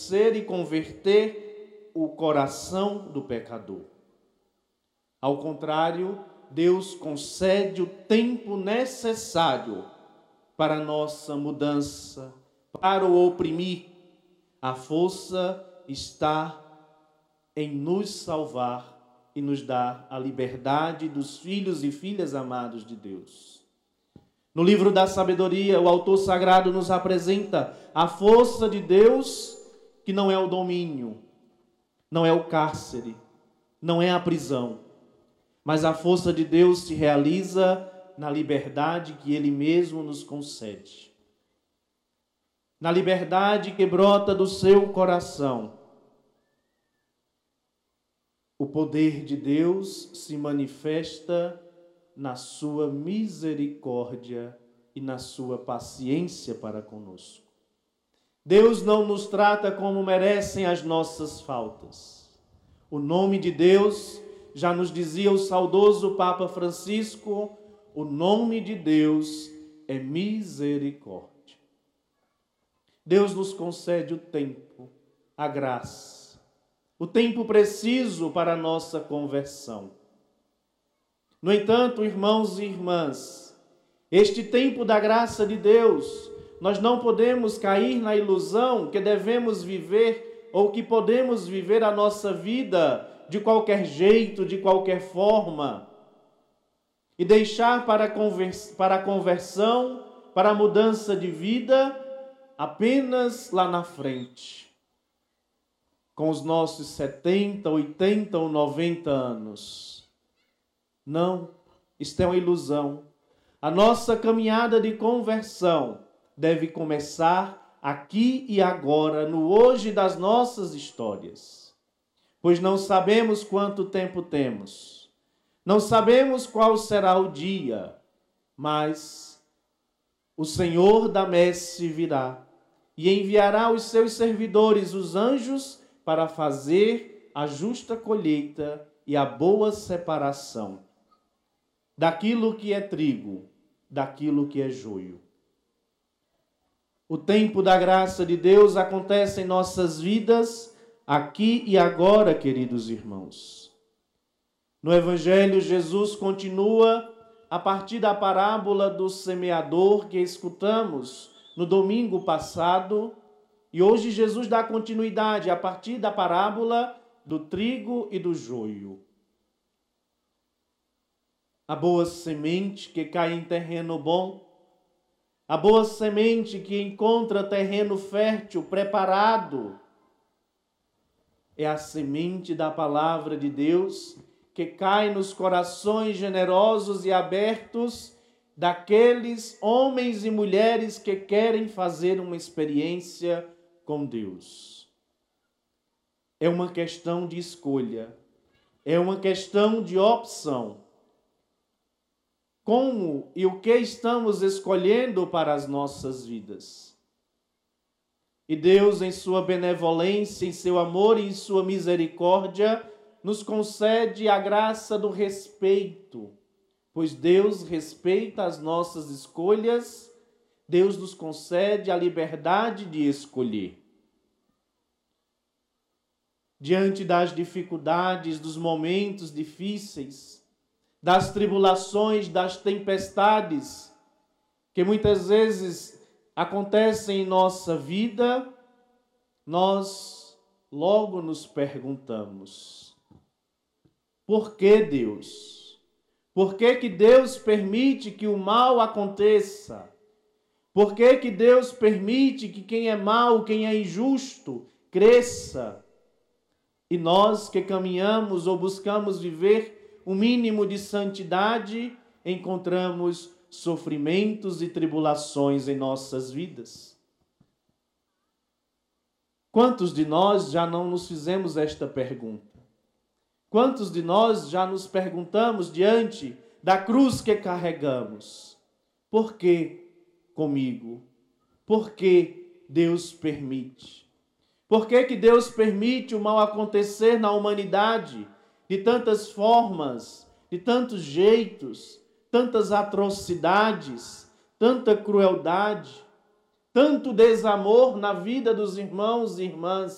convencer e converter o coração do pecador. Ao contrário, Deus concede o tempo necessário para a nossa mudança, para o oprimir. A força está em nos salvar e nos dar a liberdade dos filhos e filhas amados de Deus. No livro da sabedoria, o autor sagrado nos apresenta a força de Deus, que não é o domínio, não é o cárcere, não é a prisão, mas a força de Deus se realiza na liberdade que Ele mesmo nos concede. Na liberdade que brota do seu coração. O poder de Deus se manifesta na sua misericórdia e na sua paciência para conosco. Deus não nos trata como merecem as nossas faltas. O nome de Deus, já nos dizia o saudoso Papa Francisco, o nome de Deus é misericórdia. Deus nos concede o tempo, a graça, o tempo preciso para a nossa conversão. No entanto, irmãos e irmãs, este tempo da graça de Deus, nós não podemos cair na ilusão que devemos viver ou que podemos viver a nossa vida de qualquer jeito, de qualquer forma, e deixar para a conversão, para a mudança de vida, apenas lá na frente, com os nossos 70, 80 ou 90 anos. Não, isto é uma ilusão. A nossa caminhada de conversão deve começar aqui e agora, no hoje das nossas histórias. Pois não sabemos quanto tempo temos, não sabemos qual será o dia, mas o Senhor da messe virá e enviará os seus servidores, os anjos, para fazer a justa colheita e a boa separação daquilo que é trigo, daquilo que é joio. O tempo da graça de Deus acontece em nossas vidas, aqui e agora, queridos irmãos. No Evangelho, Jesus continua a partir da parábola do semeador que escutamos no domingo passado, e hoje Jesus dá continuidade a partir da parábola do trigo e do joio. A boa semente que cai em terreno bom, a boa semente que encontra terreno fértil, preparado, é a semente da palavra de Deus que cai nos corações generosos e abertos daqueles homens e mulheres que querem fazer uma experiência com Deus. É uma questão de escolha, é uma questão de opção. Como e o que estamos escolhendo para as nossas vidas? E Deus, em sua benevolência, em seu amor e em sua misericórdia, nos concede a graça do respeito, pois Deus respeita as nossas escolhas, Deus nos concede a liberdade de escolher. Diante das dificuldades, dos momentos difíceis, das tribulações, das tempestades, que muitas vezes acontecem em nossa vida, nós logo nos perguntamos: por que Deus? Por que Deus permite que o mal aconteça? Por que Deus permite que quem é mau, quem é injusto, cresça? E nós que caminhamos ou buscamos viver o mínimo de santidade, encontramos sofrimentos e tribulações em nossas vidas. Quantos de nós já não nos fizemos esta pergunta? Quantos de nós já nos perguntamos diante da cruz que carregamos? Por que comigo? Por que Deus permite? Por que Deus permite o mal acontecer na humanidade de tantas formas, de tantos jeitos, tantas atrocidades, tanta crueldade, tanto desamor na vida dos irmãos e irmãs?